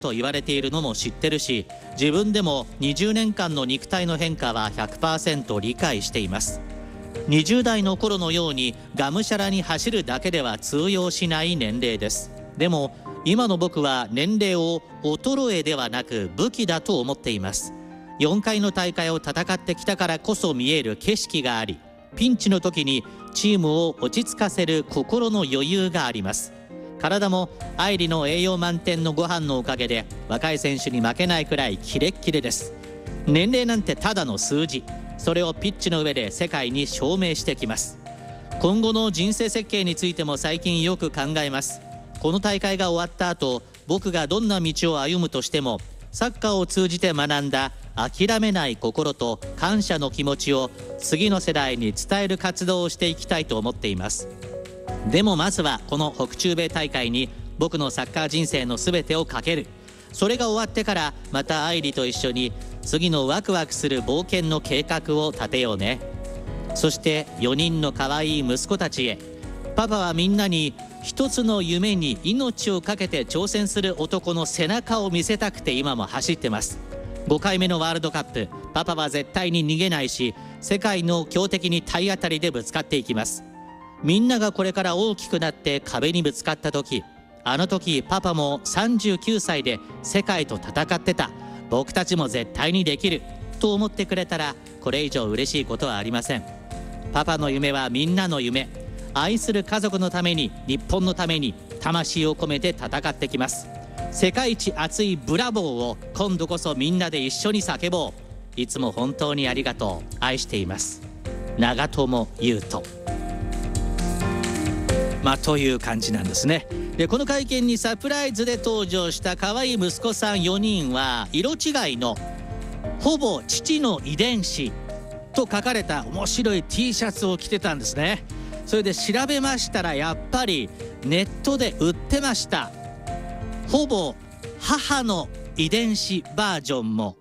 と言われているのも知ってるし、自分でも20年間の肉体の変化は 100% 理解しています。20代の頃のようにがむしゃらに走るだけでは通用しない年齢です。でも今の僕は年齢を衰えではなく武器だと思っています。4回の大会を戦ってきたからこそ見える景色があり、ピンチの時にチームを落ち着かせる心の余裕があります。体も愛理の栄養満点のご飯のおかげで若い選手に負けないくらいキレッキレです。年齢なんてただの数字、それをピッチの上で世界に証明してきます。今後の人生設計についても最近よく考えます。この大会が終わった後、僕がどんな道を歩むとしてもサッカーを通じて学んだ諦めない心と感謝の気持ちを次の世代に伝える活動をしていきたいと思っています。でもまずはこの北中米大会に僕のサッカー人生の全てをかける。それが終わってからまた愛理と一緒に次のワクワクする冒険の計画を立てようね。そして4人の可愛い息子たちへ、パパはみんなに一つの夢に命を懸けて挑戦する男の背中を見せたくて今も走ってます。5回目のワールドカップ、パパは絶対に逃げないし、世界の強敵に体当たりでぶつかっていきます。みんながこれから大きくなって壁にぶつかった時、あの時パパも39歳で世界と戦ってた、僕たちも絶対にできると思ってくれたら、これ以上嬉しいことはありません。パパの夢はみんなの夢。愛する家族のために、日本のために魂を込めて戦ってきます。世界一熱いブラボーを今度こそみんなで一緒に叫ぼう。いつも本当にありがとう。愛しています。長友佑都。という感じなんですね。でこの会見にサプライズで登場した可愛い息子さん4人は色違いのほぼ父の遺伝子と書かれた面白い T シャツを着てたんですね。それで調べましたらやっぱりネットで売ってました。ほぼ母の遺伝子バージョンも